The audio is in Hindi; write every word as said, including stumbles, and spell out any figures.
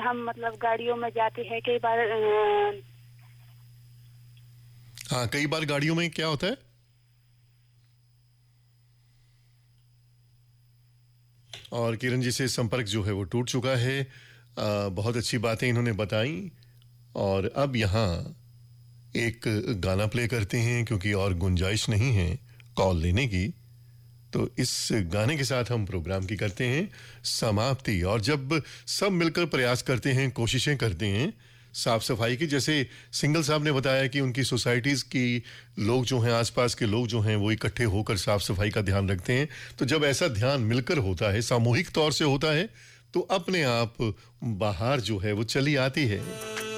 हम मतलब गाड़ियों में जाते हैं कई बार। हाँ, कई बार गाड़ियों में क्या होता है? और किरण जी से संपर्क जो है वो टूट चुका है। आ, बहुत अच्छी बातें इन्होंने बताई और अब यहाँ एक गाना प्ले करते हैं क्योंकि और गुंजाइश नहीं है कॉल लेने की। तो इस गाने के साथ हम प्रोग्राम की करते हैं समाप्ति। और जब सब मिलकर प्रयास करते हैं, कोशिशें करते हैं साफ सफाई की, जैसे सिंगल साहब ने बताया कि उनकी सोसाइटीज की लोग जो हैं, आसपास के लोग जो हैं, वो इकट्ठे होकर साफ सफाई का ध्यान रखते हैं। तो जब ऐसा ध्यान मिलकर होता है, सामूहिक तौर से होता है, तो अपने आप बाहर जो है वो चली आती है।